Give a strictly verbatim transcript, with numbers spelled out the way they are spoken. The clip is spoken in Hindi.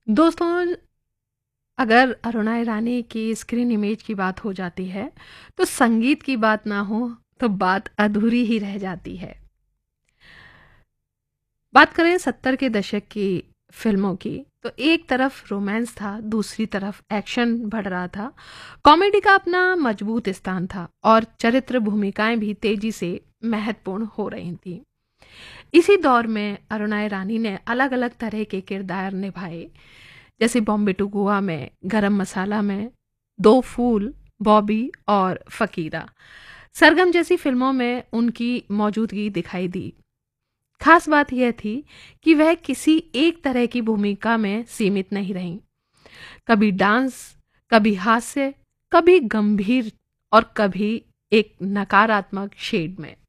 दोस्तों, अगर अरुणा ईरानी की स्क्रीन इमेज की बात हो जाती है, तो संगीत की बात ना हो तो बात अधूरी ही रह जाती है। बात करें सत्तर के दशक की फिल्मों की, तो एक तरफ रोमांस था, दूसरी तरफ एक्शन बढ़ रहा था। कॉमेडी का अपना मजबूत स्थान था और चरित्र भूमिकाएं भी तेजी से महत्वपूर्ण हो रही थीं। इसी दौर में अरुणा ईरानी ने अलग अलग तरह के किरदार निभाए, जैसे बॉम्बे टू गोवा में, गरम मसाला में, दो फूल, बॉबी और फकीरा। सरगम जैसी फिल्मों में उनकी मौजूदगी दिखाई दी। खास बात यह थी कि वह किसी एक तरह की भूमिका में सीमित नहीं रहीं। कभी डांस, कभी हास्य, कभी गंभीर और कभी एक नकारात्मक शेड में।